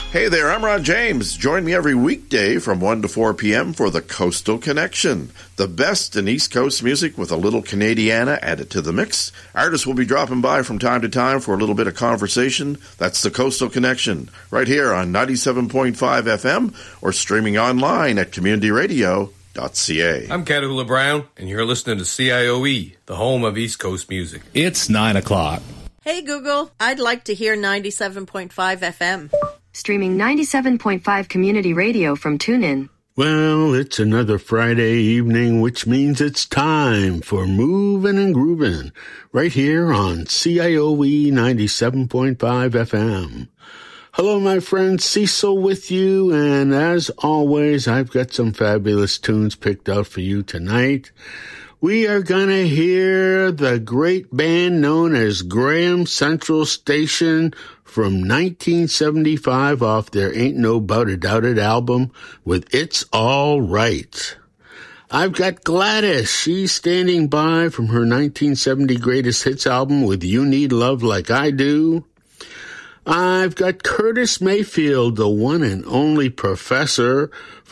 Hey there, I'm Ron James. Join me every weekday from 1 to 4 p.m. for the Coastal Connection. The best in East Coast music with a little Canadiana added to the mix. Artists will be dropping by from time to time for a little bit of conversation. That's the Coastal Connection, right here on 97.5 FM or streaming online at communityradio.ca. I'm Caterpillar Brown, and you're listening to CIOE, the home of East Coast music. It's 9 o'clock. Hey, Google, I'd like to hear 97.5 FM. Streaming 97.5 community radio from TuneIn. Well, it's another Friday evening, which means it's time for Movin' and Groovin', right here on CIOE 97.5 FM. Hello, my friend, Cecil with you, and as always, I've got some fabulous tunes picked out for you tonight. We are gonna hear the great band known as Graham Central Station from 1975 off their Ain't No Bout a Doubt It album with It's All Right. I've got Gladys. She's standing by from her 1970 Greatest Hits album with You Need Love Like I Do. I've got Curtis Mayfield, the one and only Professor,